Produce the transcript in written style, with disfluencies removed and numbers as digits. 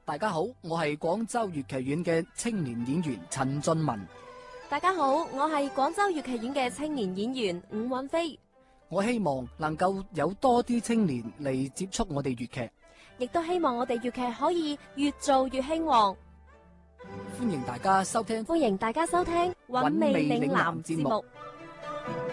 大家好，我係廣州粵劇院嘅青年演員陳俊文。 大家好，我係廣州粵劇院嘅青年演員伍韻飛。 我希望能夠有多啲青年嚟接觸我哋粵劇， 亦都希望我哋粵劇可以越做越興旺。 歡迎大家收聽韻味嶺南節目。